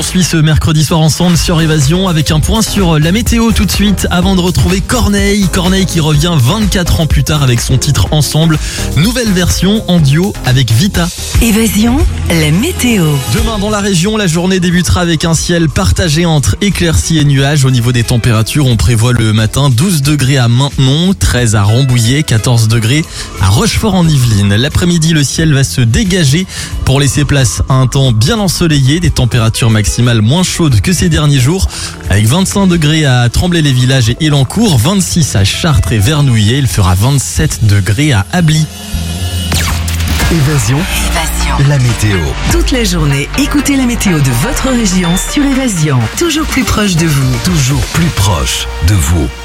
poursuit ce mercredi soir ensemble sur Évasion avec un point sur la météo tout de suite avant de retrouver Corneille. Corneille qui revient 24 ans plus tard avec son titre Ensemble. Nouvelle version en duo avec Vita. Évasion, la météo. Demain dans la région, la journée débutera avec un ciel partagé entre éclaircies et nuages. Au niveau des températures, on prévoit le matin 12 degrés à Maintenon, 13 à Rambouillet, 14 degrés à Rochefort-en-Yvelines. L'après-midi, le ciel va se dégager pour laisser place à un temps bien ensoleillé, des températures maximales moins chaudes que ces derniers jours, avec 25 degrés à Tremblay-les-Villages et Elancourt, 26 à Chartres et Vernouillet, il fera 27 degrés à Ably. Évasion, la météo. Toute la journée, écoutez la météo de votre région sur Évasion. Toujours plus proche de vous. Toujours plus proche de vous.